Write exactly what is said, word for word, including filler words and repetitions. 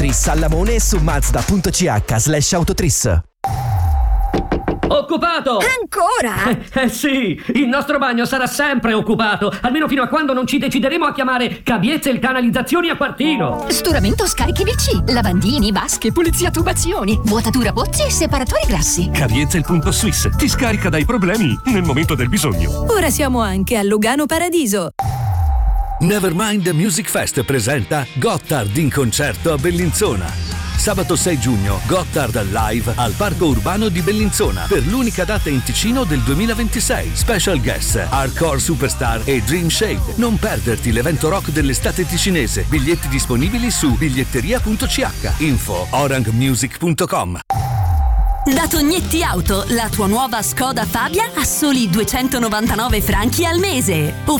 Tris a Lamone e su mazda.ch slash autotris. Occupato! Ancora? Eh, eh sì, il nostro bagno sarà sempre occupato, almeno fino a quando non ci decideremo a chiamare caviezze e canalizzazioni a quartino. Sturamento scarichi V C, lavandini, vasche, pulizia tubazioni, vuotatura pozzi e separatori grassi. Caviezze.Swiss ti scarica dai problemi nel momento del bisogno. Ora siamo anche a Lugano Paradiso. Nevermind Music Fest presenta Gotthard in concerto a Bellinzona. Sabato sei giugno, Gotthard live al Parco Urbano di Bellinzona per l'unica data in Ticino del duemilaventisei. Special guest, Hardcore Superstar e Dream Shade. Non perderti l'evento rock dell'estate ticinese. Biglietti disponibili su biglietteria punto c h. Info orangmusic punto com. Da Tognetti Auto, la tua nuova Skoda Fabia a soli duecentonovantanove franchi al mese.